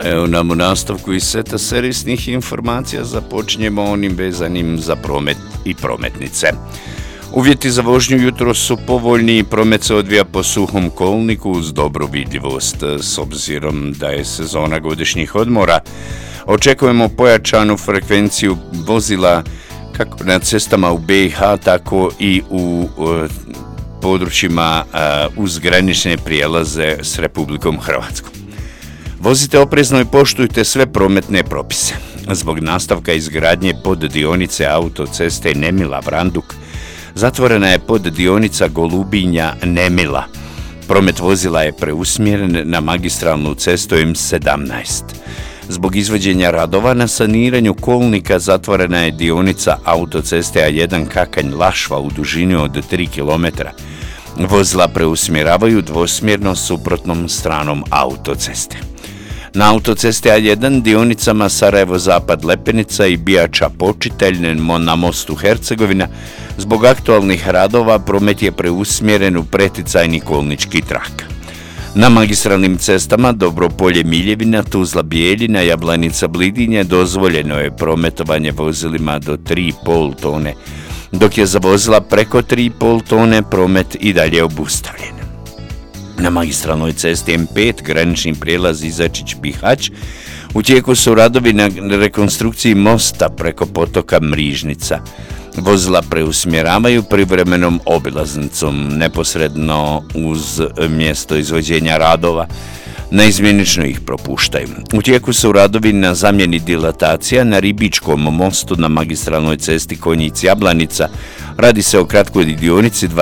Evo nam u nastavku iz seta servisnih informacija započinjemo onim vezanim za promet i prometnice. Uvjeti za vožnju jutro su povoljni i promet se odvija po suhom kolniku uz dobru vidljivost. S obzirom da je sezona godišnjih odmora, očekujemo pojačanu frekvenciju vozila kako na cestama u BiH, tako i u područjima uz granične prijelaze s Republikom Hrvatskom. Vozite oprezno i poštujte sve prometne propise. Zbog nastavka izgradnje poddionice autoceste Nemila-Branduk, zatvorena je poddionica Golubinja-Nemila. Promet vozila je preusmjeren na magistralnu cestu M17. Zbog izvođenja radova na saniranju kolnika zatvorena je dionica autoceste A1 Kakanj-Lašva u dužini od 3 km. Vozila preusmjeravaju dvosmjerno suprotnom stranom autoceste. Na autocesti A1 dionicama Sarajevo-Zapad-Lepenica i Bijača-Počitelj na mostu Hercegovina zbog aktualnih radova promet je preusmjeren u preticajni kolnički trak. Na magistralnim cestama Dobropolje-Miljevina, Tuzla-Bijeljina, Jablanica-Blidinje dozvoljeno je prometovanje vozilima do 3,5 tone, dok je za vozila preko 3,5 tone promet i dalje obustavljen. Na magistralnoj cesti M5 granični prijelaz Izačić-Bihać u tijeku su radovi na rekonstrukciji mosta preko potoka Mrižnica. Vozila preusmjeravaju privremenom obilaznicom neposredno uz mjesto izvođenja radova. Naizmjenično ih propuštaju. U tijeku su radovi na zamjeni dilatacija na Ribičkom mostu na magistralnoj cesti Konjic-Jablanica. Radi se o kratkoj dionici